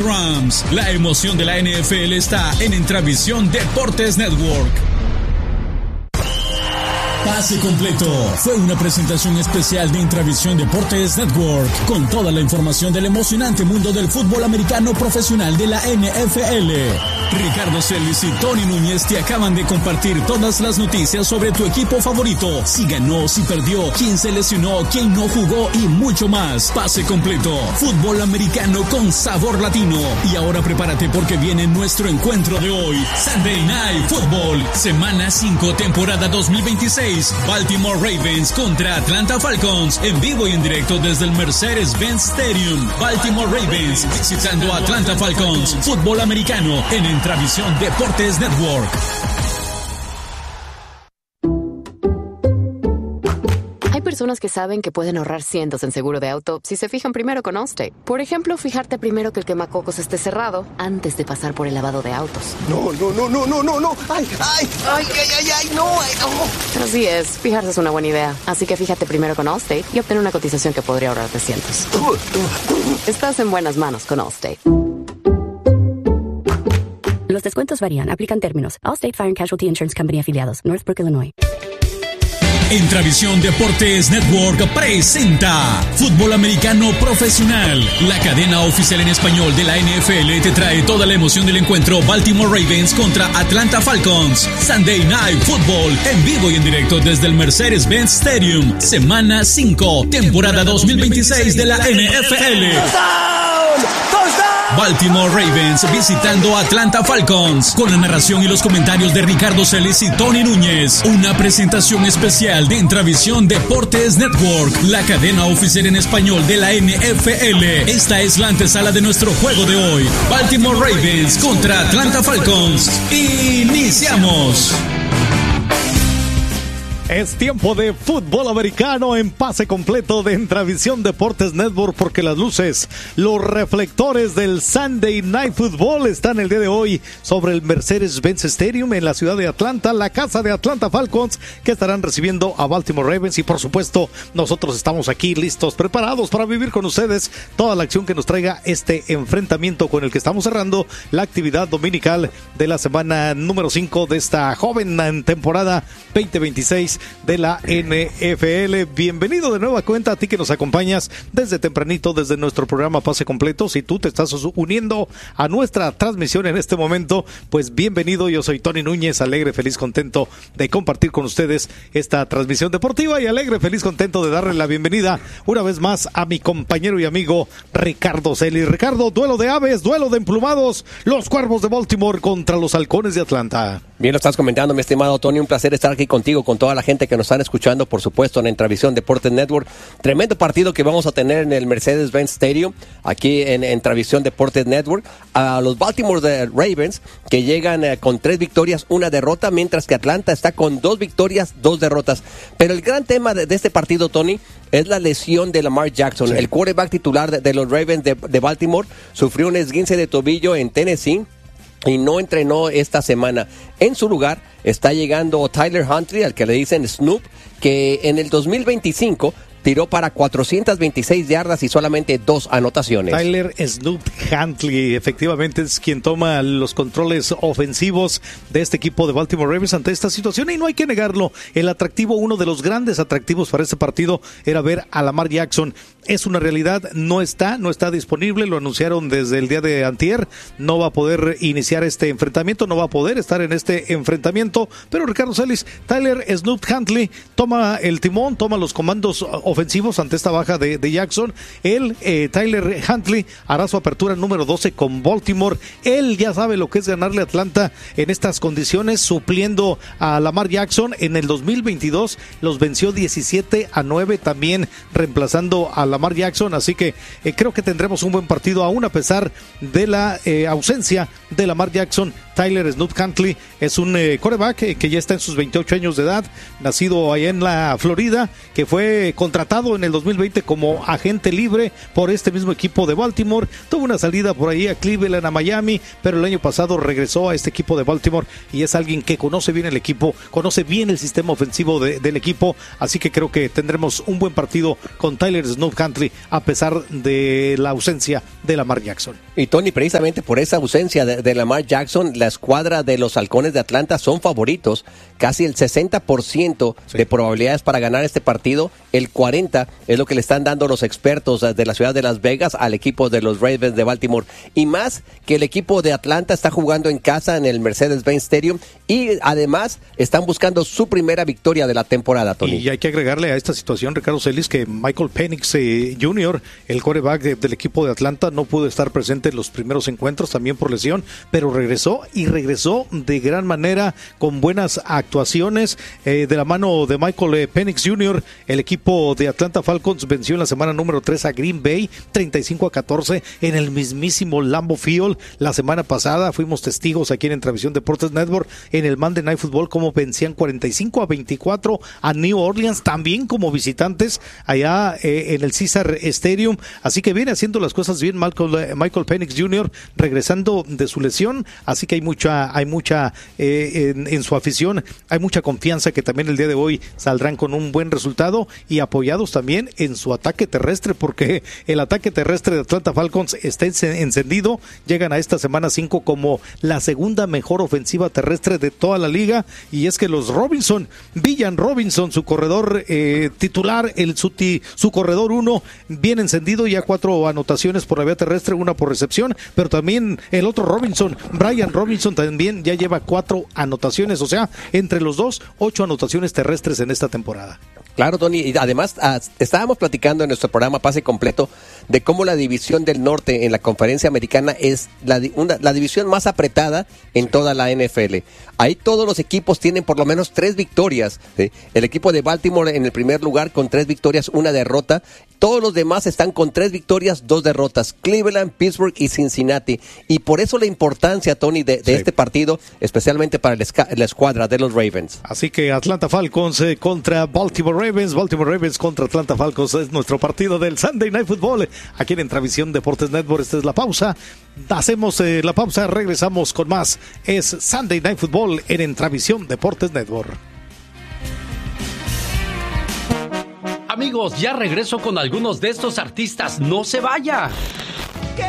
Rams. La emoción de la NFL está en Intravisión Deportes Network. Pase completo fue una presentación especial de Intravisión Deportes Network, con toda la información del emocionante mundo del fútbol americano profesional de la NFL. Ricardo Celis y Tony Núñez te acaban de compartir todas las noticias sobre tu equipo favorito, si ganó, si perdió, quién se lesionó, quién no jugó y mucho más. Pase completo, fútbol americano con sabor latino. Y ahora prepárate porque viene nuestro encuentro de hoy, Sunday Night Football, semana 5, temporada 2026. Baltimore Ravens contra Atlanta Falcons, en vivo y en directo desde el Mercedes-Benz Stadium. Baltimore Ravens visitando a Atlanta Falcons. Fútbol americano en Intravisión Deportes Network. Hay personas que saben que pueden ahorrar cientos en seguro de auto si se fijan primero con Allstate. Por ejemplo, fijarte primero que el quemacocos esté cerrado antes de pasar por el lavado de autos. No. ¡Ay, no! Así es, fijarse es una buena idea. Así que fíjate primero con Allstate y obtén una cotización que podría ahorrarte cientos. Estás en buenas manos con Allstate. Los descuentos varían. Aplican términos. Allstate Fire and Casualty Insurance Company afiliados. Northbrook, Illinois. Intravisión Deportes Network presenta Fútbol Americano Profesional. La cadena oficial en español de la NFL te trae toda la emoción del encuentro Baltimore Ravens contra Atlanta Falcons. Sunday Night Football, en vivo y en directo desde el Mercedes-Benz Stadium. Semana 5, temporada 2026 de la NFL. Baltimore Ravens visitando Atlanta Falcons, con la narración y los comentarios de Ricardo Celis y Tony Núñez. Una presentación especial de Intravisión Deportes Network, la cadena oficial en español de la NFL. Esta es la antesala de nuestro juego de hoy, Baltimore Ravens contra Atlanta Falcons. ¡Iniciamos! Es tiempo de fútbol americano en pase completo de Intravisión Deportes Network, porque las luces, los reflectores del Sunday Night Football están el día de hoy sobre el Mercedes-Benz Stadium en la ciudad de Atlanta, la casa de Atlanta Falcons, que estarán recibiendo a Baltimore Ravens. Y por supuesto, nosotros estamos aquí listos, preparados para vivir con ustedes toda la acción que nos traiga este enfrentamiento con el que estamos cerrando la actividad dominical de la semana número 5 de esta joven temporada 2026 de la NFL. Bienvenido de nueva cuenta a ti que nos acompañas desde tempranito, desde nuestro programa Pase Completo. Si tú te estás uniendo a nuestra transmisión en este momento, pues bienvenido. Yo soy Tony Núñez, alegre, feliz, contento de compartir con ustedes esta transmisión deportiva, y alegre, feliz, contento de darle la bienvenida una vez más a mi compañero y amigo Ricardo Celis. Ricardo, duelo de aves, duelo de emplumados, los Cuervos de Baltimore contra los Halcones de Atlanta. Bien lo estás comentando, mi estimado Tony, un placer estar aquí contigo, con toda la gente que nos están escuchando, por supuesto, en Intravisión Deportes Network. Tremendo partido que vamos a tener en el Mercedes-Benz Stadium, aquí en Intravisión Deportes Network. A los Baltimore Ravens, que llegan con 3 victorias, 1 derrota, mientras que Atlanta está con 2 victorias, 2 derrotas. Pero el gran tema de este partido, Tony, es la lesión de Lamar Jackson. Sí. El quarterback titular de los Ravens de Baltimore sufrió un esguince de tobillo en Tennessee y no entrenó esta semana. En su lugar está llegando Tyler Huntley, al que le dicen Snoop, que en el 2025 tiró para 426 yardas y solamente 2 anotaciones. Tyler Snoop Huntley efectivamente es quien toma los controles ofensivos de este equipo de Baltimore Ravens ante esta situación, y no hay que negarlo. El atractivo, uno de los grandes atractivos para este partido era ver a Lamar Jackson. Es una realidad, no está disponible, lo anunciaron desde el día de antier, no va a poder iniciar este enfrentamiento, no va a poder estar en este enfrentamiento, pero Ricardo Celis, Tyler Snoop Huntley toma el timón, toma los comandos ofensivos ante esta baja de Jackson. Tyler Huntley hará su apertura número 12 con Baltimore. Él ya sabe lo que es ganarle a Atlanta en estas condiciones, supliendo a Lamar Jackson. En el 2022 los venció 17-9, también reemplazando a Lamar Jackson, así que creo que tendremos un buen partido, aún a pesar de la ausencia de Lamar Jackson. Tyler Snoop Cantley es un quarterback que ya está en sus 28 años de edad, nacido allá en la Florida, que fue contratado en el 2020 como agente libre por este mismo equipo de Baltimore. Tuvo una salida por ahí a Cleveland, a Miami, pero el año pasado regresó a este equipo de Baltimore y es alguien que conoce bien el equipo, conoce bien el sistema ofensivo del equipo, así que creo que tendremos un buen partido con Tyler Snoop Cantley a pesar de la ausencia de Lamar Jackson. Y Tony, precisamente por esa ausencia de Lamar Jackson, la escuadra de los Halcones de Atlanta son favoritos, casi el 60% de probabilidades para ganar este partido, el 40% es lo que le están dando los expertos de la ciudad de Las Vegas al equipo de los Ravens de Baltimore, y más que el equipo de Atlanta está jugando en casa en el Mercedes-Benz Stadium y además están buscando su primera victoria de la temporada, Tony. Y hay que agregarle a esta situación, Ricardo Celis, que Michael Penix Jr., el quarterback del equipo de Atlanta, no pudo estar presente en los primeros encuentros, también por lesión, pero regresó de gran manera con buenas actuaciones. De la mano de Michael Penix Jr., el equipo de Atlanta Falcons venció en la semana número 3 a Green Bay 35-14 en el mismísimo Lambeau Field. La semana pasada fuimos testigos aquí en Entravisión Deportes Network en el Monday Night Football como vencían 45-24 a New Orleans, también como visitantes allá en el Caesar Stadium. Así que viene haciendo las cosas bien Michael Penix Jr. regresando de su lesión, así que hay mucha en su afición, hay mucha confianza que también el día de hoy saldrán con un buen resultado y apoyados también en su ataque terrestre, porque el ataque terrestre de Atlanta Falcons está encendido. Llegan a esta semana 5 como la segunda mejor ofensiva terrestre de toda la liga, y es que los Villan Robinson, su corredor titular, su corredor 1, bien encendido, ya 4 anotaciones por la vía terrestre, 1 por recepción, pero también el otro Brian Robinson también ya lleva 4 anotaciones, o sea, entre los dos, 8 anotaciones terrestres en esta temporada. Claro, Tony, y además estábamos platicando en nuestro programa Pase Completo de cómo la división del norte en la conferencia americana es la división más apretada en toda la NFL. Ahí todos los equipos tienen por lo menos 3 victorias, ¿sí? El equipo de Baltimore en el primer lugar con 3 victorias, 1 derrota. Todos los demás están con 3 victorias, 2 derrotas. Cleveland, Pittsburgh y Cincinnati. Y por eso la importancia, Tony, de este partido, especialmente para la escuadra de los Ravens. Así que Atlanta Falcons contra Baltimore Ravens contra Atlanta Falcons es nuestro partido del Sunday Night Football aquí en Entravisión Deportes Network. Esta es la pausa. Hacemos la pausa, regresamos con más. Es Sunday Night Football en Entravisión Deportes Network. Amigos, ya regreso con algunos de estos artistas. ¡No se vaya!